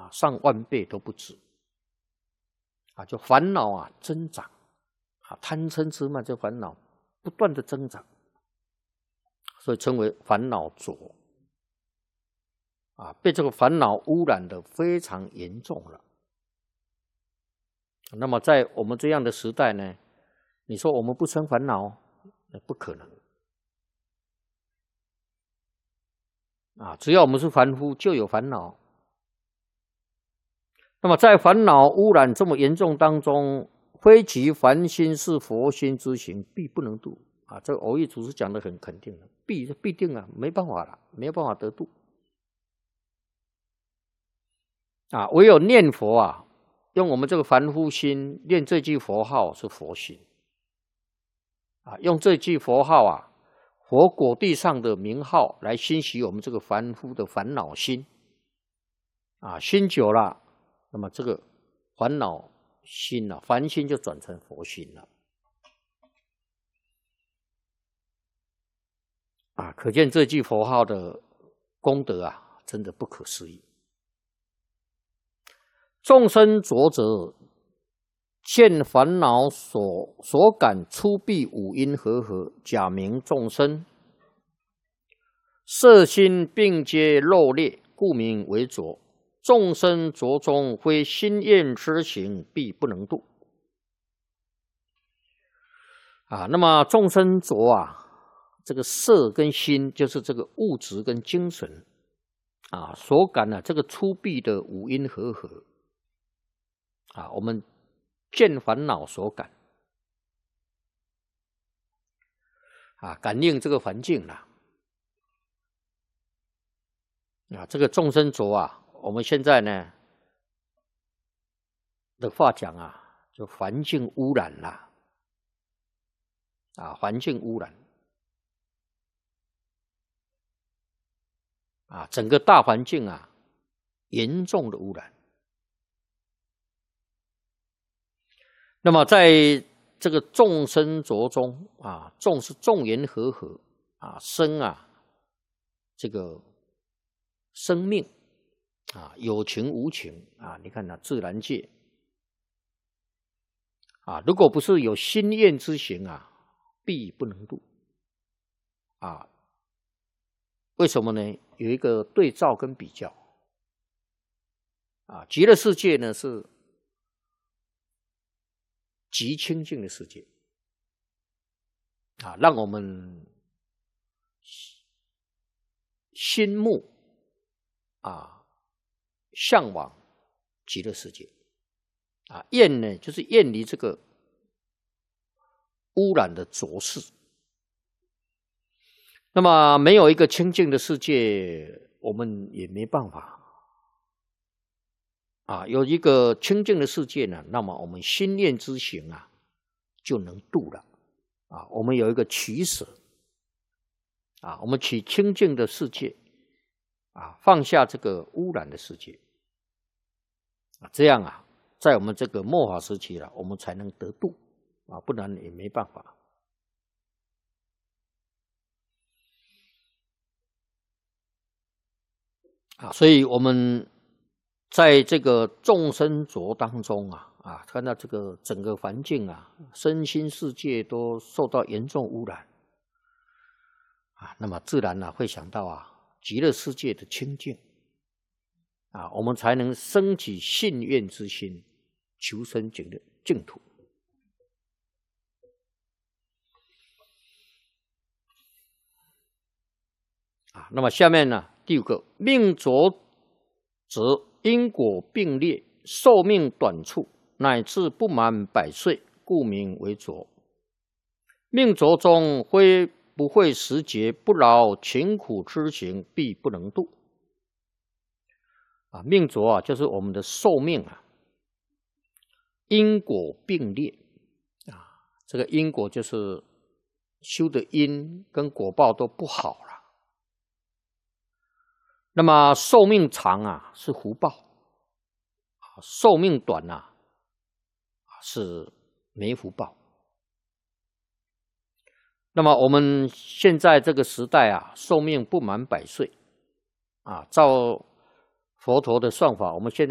上万倍都不止就烦恼增长贪嗔痴慢这烦恼不断的增长，所以称为烦恼浊被这个烦恼污染的非常严重了。那么在我们这样的时代呢，你说我们不生烦恼，不可能只要我们是凡夫，就有烦恼。那么在烦恼污染这么严重当中，非其凡心是佛心之行，必不能度这个蕅益祖师讲的很肯定了，必定没办法了，没有办法得度唯有念佛用我们这个凡夫心念这句佛号是佛心用这句佛号佛果地上的名号来欣喜我们这个凡夫的烦恼心心久了，那么这个烦恼心凡心就转成佛心了可见这句佛号的功德真的不可思议。众生浊者，见烦恼所感出必五阴和，假名众生。色心并皆漏劣，故名为浊。众生浊中，非心愿之行，必不能度。那么众生浊这个色跟心就是这个物质跟精神所感这个出必的五阴和我们见烦恼所感感应这个环境这个众生浊我们现在呢的话讲就环境污染了环境污染整个大环境严重的污染。那么在这个众生浊中众是众缘和生这个生命有情无情你看自然界如果不是有心愿之行必不能度为什么呢？有一个对照跟比较极乐世界呢是极清净的世界让我们心目向往极乐世界厌呢就是厌离这个污染的浊世。那么没有一个清净的世界，我们也没办法有一个清净的世界呢，那么我们心念之行就能度了我们有一个取舍我们取清净的世界放下这个污染的世界这样在我们这个末法时期我们才能得度不然也没办法。所以我们在这个众生浊当中看到这个整个环境身心世界都受到严重污染那么自然会想到极乐世界的清净我们才能升起信愿之心，求生净土。那么下面呢，第五个，命浊则因果并列，寿命短促，乃至不满100岁，故名为浊。命浊中非不会时节，不劳勤苦之行，必不能度。命浊就是我们的寿命因果并列这个因果就是修的因跟果报都不好了。那么寿命长是福报，寿命短是没福报。那么我们现在这个时代寿命不满100岁照佛陀的算法，我们现在